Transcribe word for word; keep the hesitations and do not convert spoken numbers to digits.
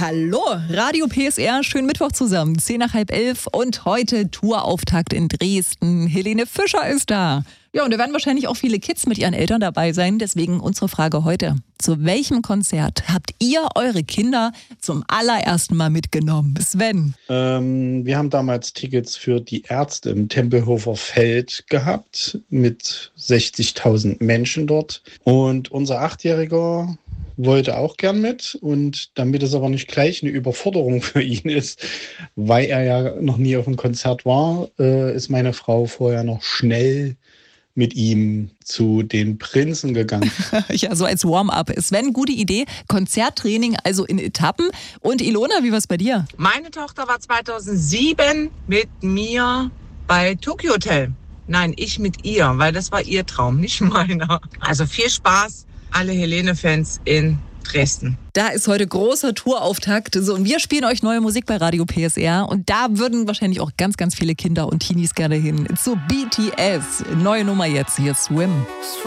Hallo, Radio P S R, schönen Mittwoch zusammen, zehn nach halb elf und heute Tourauftakt in Dresden. Helene Fischer ist da. Ja, und da werden wahrscheinlich auch viele Kids mit ihren Eltern dabei sein, deswegen unsere Frage heute. Zu welchem Konzert habt ihr eure Kinder zum allerersten Mal mitgenommen? Sven? Ähm, wir haben damals Tickets für die Ärzte im Tempelhofer Feld gehabt mit sechzigtausend Menschen dort. Und unser Achtjähriger wollte auch gern mit, und damit es aber nicht gleich eine Überforderung für ihn ist, weil er ja noch nie auf einem Konzert war, äh, ist meine Frau vorher noch schnell mit ihm zu den Prinzen gegangen. Ja, so als Warm-up. Sven, gute Idee. Konzerttraining also in Etappen. Und Ilona, wie war es bei dir? Meine Tochter war zweitausendsieben mit mir bei Tokyo Hotel. Nein, ich mit ihr, weil das war ihr Traum, nicht meiner. Also viel Spaß, alle Helene-Fans in Dresden. Da ist heute großer Tourauftakt. So, und wir spielen euch neue Musik bei Radio P S R. Und da würden wahrscheinlich auch ganz, ganz viele Kinder und Teenies gerne hin. Zu B T S. Neue Nummer jetzt hier, Swim.